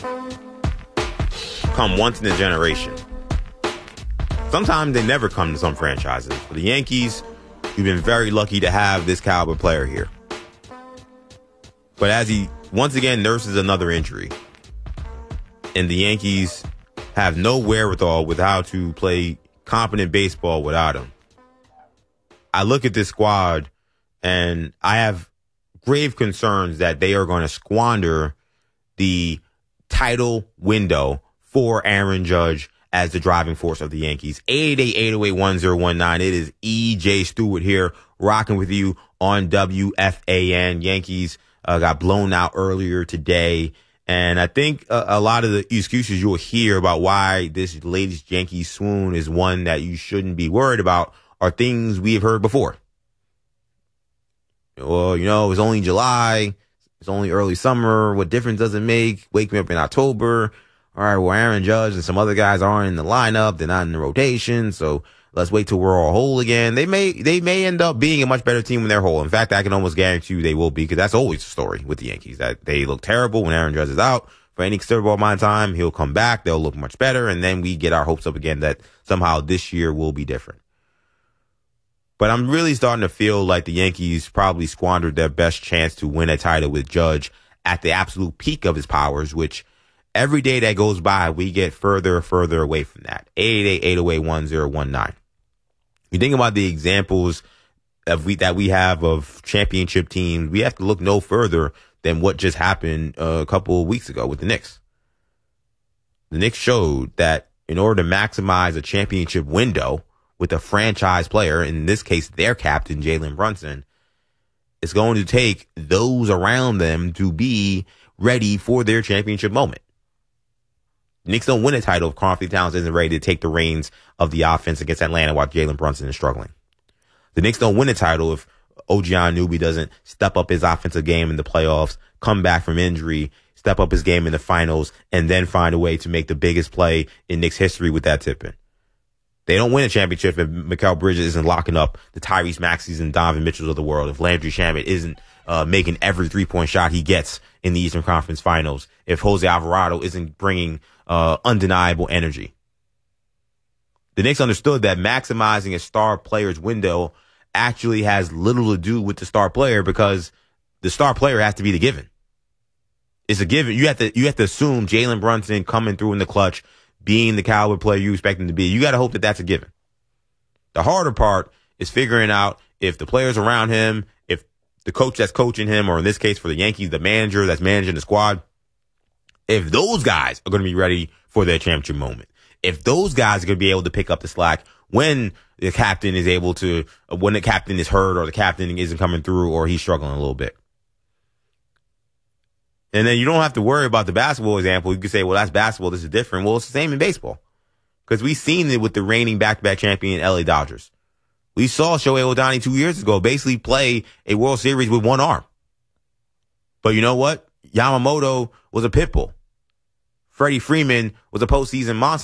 come once in a generation. Sometimes they never come to some franchises. For the Yankees, you've been very lucky to have this caliber player here. But as he once again nurses another injury, and the Yankees have no wherewithal with how to play competent baseball without him, I look at this squad and I have grave concerns that they are going to squander the title window for Aaron Judge as the driving force of the Yankees. 888-808-1019. It is E.J. Stewart here, rocking with you on WFAN. Yankees got blown out earlier today. And I think a lot of the excuses you'll hear about why this latest Yankees swoon is one that you shouldn't be worried about are things we have heard before. Well, it was only July. It's only early summer. What difference does it make? Wake me up in October. All right, well, Aaron Judge and some other guys aren't in the lineup. They're not in the rotation. So let's wait till we're all whole again. They may end up being a much better team when they're whole. In fact, I can almost guarantee you they will be, because that's always the story with the Yankees, that they look terrible when Aaron Judge is out. For any considerable amount of time, he'll come back. They'll look much better. And then we get our hopes up again that somehow this year will be different. But I'm really starting to feel like the Yankees probably squandered their best chance to win a title with Judge at the absolute peak of his powers, which every day that goes by, we get further and further away from that. 888-808-1019. You think about the examples that we have of championship teams, we have to look no further than what just happened a couple of weeks ago with the Knicks. The Knicks showed that in order to maximize a championship window with a franchise player, in this case their captain, Jalen Brunson, it's going to take those around them to be ready for their championship moment. The Knicks don't win a title if Karl-Anthony Towns isn't ready to take the reins of the offense against Atlanta while Jalen Brunson is struggling. The Knicks don't win a title if OG Anunoby doesn't step up his offensive game in the playoffs, come back from injury, step up his game in the finals, and then find a way to make the biggest play in Knicks history with that tip-in. They don't win a championship if Mikal Bridges isn't locking up the Tyrese Maxeys and Donovan Mitchells of the world, if Landry Shamet isn't making every three-point shot he gets in the Eastern Conference Finals, if Jose Alvarado isn't bringing undeniable energy. The Knicks understood that maximizing a star player's window actually has little to do with the star player, because the star player has to be the given. It's a given. You have to assume Jalen Brunson coming through in the clutch, being the caliber player you expect him to be. You got to hope that that's a given. The harder part is figuring out if the players around him, if the coach that's coaching him, or in this case for the Yankees, the manager that's managing the squad, if those guys are going to be ready for their championship moment. If those guys are going to be able to pick up the slack when the captain is when the captain is hurt or the captain isn't coming through or he's struggling a little bit. And then you don't have to worry about the basketball example. You can say, well, that's basketball. This is different. Well, it's the same in baseball. Because we've seen it with the reigning back-to-back champion LA Dodgers. We saw Shohei Ohtani 2 years ago basically play a World Series with one arm. But you know what? Yamamoto was a pit bull. Freddie Freeman was a postseason monster.